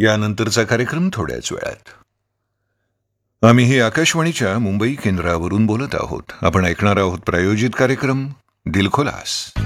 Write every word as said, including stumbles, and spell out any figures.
यानंतरचा कार्यक्रम थोड्याच वेळात. आम्ही ही आकाशवाणीच्या मुंबई केंद्रावरून बोलत आहोत. आपण ऐकणार आहोत प्रायोजित कार्यक्रम दिलखुलास.